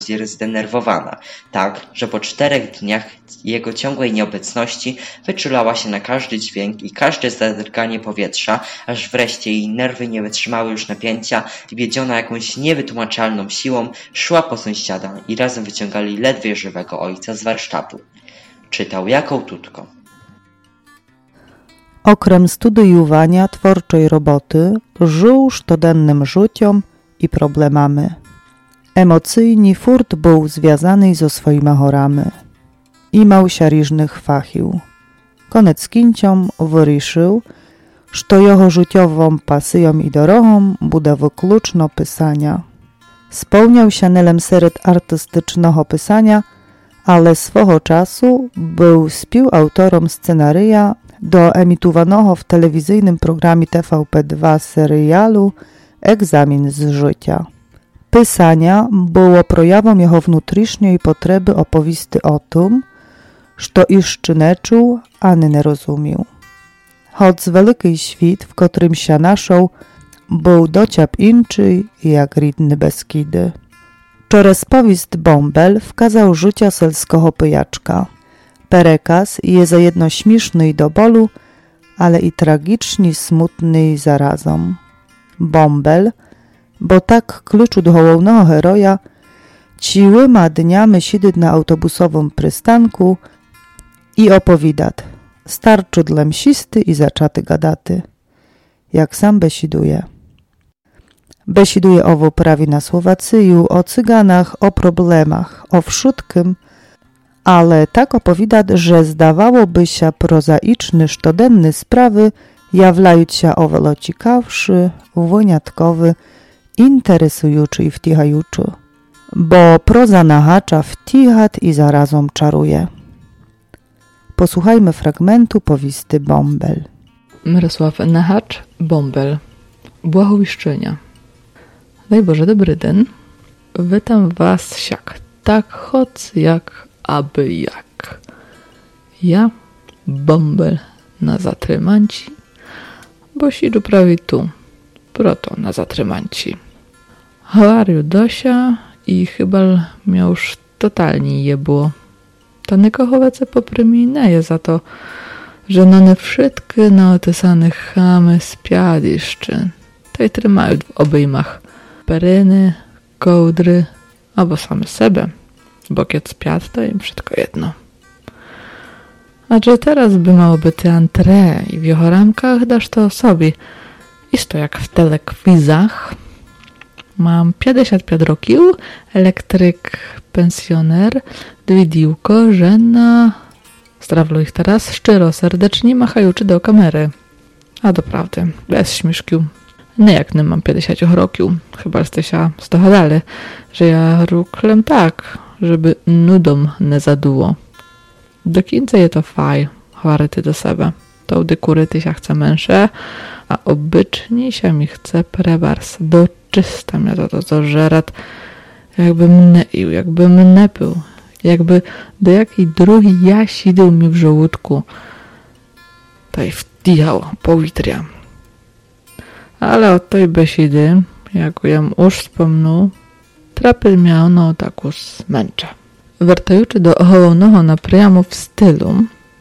zdenerwowana, tak, że po 4 dniach jego ciągłej nieobecności wyczulała się na każdy dźwięk i każde zadrganie powietrza, aż wreszcie jej nerwy nie wytrzymały już napięcia i wiedziona jakąś niewytłumaczalną siłą szła po sąsiada i razem wyciągali ledwie żywego ojca z warsztatu. Czytał Jakub Tutko. Okrem studijowania tworczej roboty żył sztodennym życiem i problemami. Emocyjnie furt był związany ze swoimi chorami. Imał się różnych fachił. Konec kinciom wyruszył, że jego życiową pasją i drogą będzie wykluczno pisania. Spełniał się nelem seret artystycznego pisania, ale swego czasu był współautorem scenaryja do emitowanego w telewizyjnym programie TVP2 serialu Egzamin z życia. Pisania było projawą jego wnętrznej potrzeby opowisty o tym, że jeszcze nie czuł, ani nie rozumiał. Choć wielki świat, w którym się naszał, był dociap inczy jak rідny Beskidy. Przez powieść Bąbel wkazał życia selskiego pyjaczka. Perekaz jest jedno śmieszny do bólu, ale i tragicznie smutny zarazem. Bąbel, bo tak kluczu do głównego heroja, ciłyma dniami siedzi na autobusowym przystanku i opowiada, starczy dla msisty i zaczaty gadaty, jak sam besiduje. Besiduje o wyprawie na Słowacyju, o cyganach, o problemach, o wszystkim, ale tak opowiada, że zdawałoby się prozaiczny, sztodenny sprawy jawlają się o wiele ciekawszy, wyjątkowy, interesujący i wtichajuczy, bo proza nahacza wtichat i zarazem czaruje. Posłuchajmy fragmentu powisty Bąbel. Mirosław Nahacz, Bąbel. Błahowiszczenia. Daj Boże, dobry den. Witam was siak, tak choc jak aby jak. Ja, Bąbel na zatrymanci, bo siedzę prawie tu, proto na zatrymanci. Hałariu Dosia i chyba miał już totalnie jebło. To niekochowece poprymineje za to, że one wszystkie naotysane chamy spiadiszczy. Tej trzymają w obejmach peryny, kołdry, albo same sebe. Bo kiedy spiad, to im wszystko jedno. A że teraz by mało być antre i w jego ramkach dasz to sobie. Isto jak w telekwizach. Mam 55 roków, elektryk, pensjoner, dwidiłko, żena. Strawlu ich teraz szczero, serdecznie machajuczy do kamery. A doprawdy, bez śmieszkiu. Nie jak nie mam 50 roków, chyba jesteście zdochadali, że ja ruklem tak, żeby nudą nie zaduło. Do końca je to faj, chwaryty do siebie. To gdy kuryty się chce męsze, a obycznie się mi chce prebars. Do czysta mnie to zażerat, jakbym nie ił, jakbym nie pył, jakby do jakiej drugi ja siedział mi w żołądku. To i wtijał powietrza. Ale od tej besiedy, jak ją już wspomnął, trapy miał no taką smęczę. Wracając do ocholonego napriamu w stylu,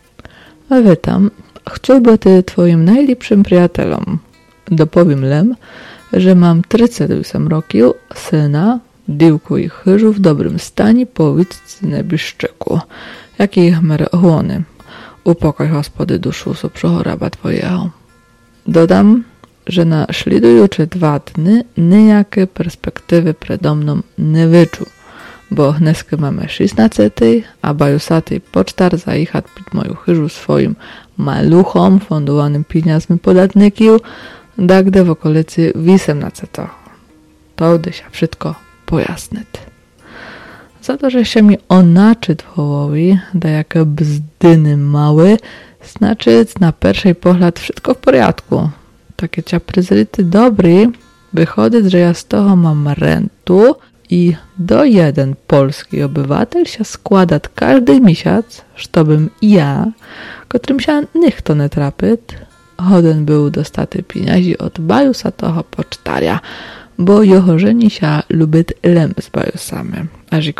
witam, chciałby ty twoim najlepszym przyjacielom. Dopowiem lem, że mam 38 roków, syna, dziewku i chyżu w dobrym stanie po wycce nebiszczyku, jakie ich mery ochłony. Upokoj hospody duszu so przechoraba twojego. Dodam, że na śledujące 2 dni nijakie perspektywy predo mną nie wyczuł, bo dneska mamy 16, a bajusaty pocztar zajechać pod moją chyżu swoim maluchom fundowanym pieniędzmi podatników, da gdy w okolicy 18. To gdy się wszystko pojasnyt. Za to, że się mi onaczyt wołowi, da jakie bzdyny mały, znaczy na pierwszy pogląd wszystko w porządku. Takie ciapryzryty dobry, wychodzi, że ja z toho mam rentu i do jeden polski obywatel się składa każdy miesiąc, żebym ja, którym się nikt nie trapyt, choden był dostaty pieniędzy od bajusa toho pocztaria, bo його женіся любить лем з баюсами, аж